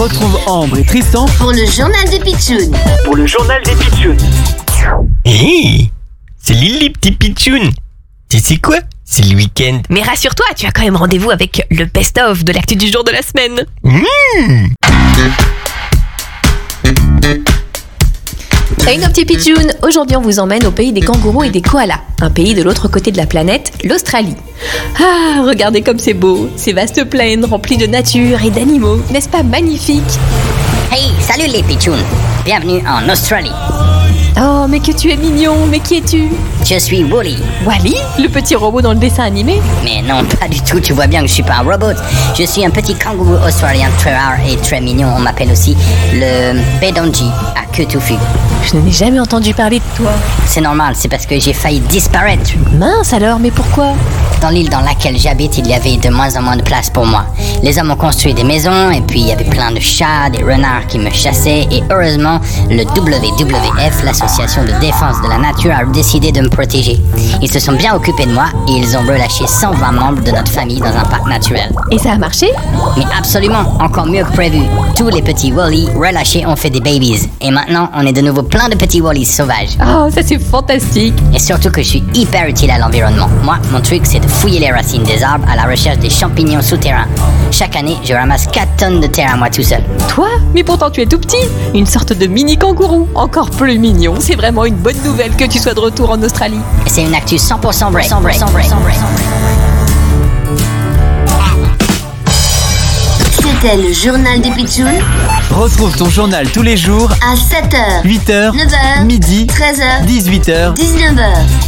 Retrouve Ambre et Tristan pour le journal des pitchouns. Hé, salut les petits pitchouns. Tu sais quoi? C'est le week-end. Mais rassure-toi, tu as quand même rendez-vous avec le best-of de l'actu du jour de la semaine. Salut nos petits pitchouns. Aujourd'hui on vous emmène au pays des kangourous et des koalas. Un pays de l'autre côté de la planète, l'Australie. Ah, regardez comme c'est beau. Ces vastes plaines remplies de nature et d'animaux. N'est-ce pas magnifique? Hey, salut les pitchouns. Bienvenue en Australie. Oh, mais que tu es mignon. Mais qui es-tu? Je suis Wally. Wally, le petit robot dans le dessin animé? Mais non, pas du tout, tu vois bien que je suis pas un robot. Je suis un petit kangourou australien très rare et très mignon. On m'appelle aussi le Bedonji à queue touffue. Je n'en ai jamais entendu parler de toi. C'est normal, c'est parce que j'ai failli disparaître. Mince alors, mais pourquoi? Dans l'île dans laquelle j'habite, il y avait de moins en moins de place pour moi. Les hommes ont construit des maisons et puis il y avait plein de chats, des renards qui me chassaient et heureusement, le WWF, l'association de défense de la nature, a décidé de me protéger. Ils se sont bien occupés de moi et ils ont relâché 120 membres de notre famille dans un parc naturel. Et ça a marché? Mais absolument, encore mieux que prévu. Tous les petits Wally relâchés ont fait des babies. Et maintenant, on est de nouveau plein de petits Wallys sauvages. Oh, ça c'est fantastique. Et surtout que je suis hyper utile à l'environnement. Moi, mon truc, c'est de fouiller les racines des arbres à la recherche des champignons souterrains. Chaque année, je ramasse 4 tonnes de terre à moi tout seul. Toi? Mais pourtant tu es tout petit. Une sorte de mini kangourou. Encore plus mignon. C'est vraiment une bonne nouvelle que tu sois de retour en Australie. Et c'est une actu 100% vraie. C'était le journal des pitchouns Retrouve ton journal tous les jours à 7h, 8h, 9h, midi, 13h, 18h 19h.